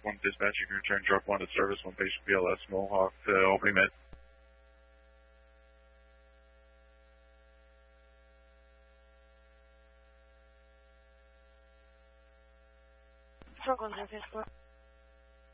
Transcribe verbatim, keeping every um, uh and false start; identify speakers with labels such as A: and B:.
A: one dispatch, you can return truck one to service one patient B L S Mohawk to opening med.
B: Truck one, five four.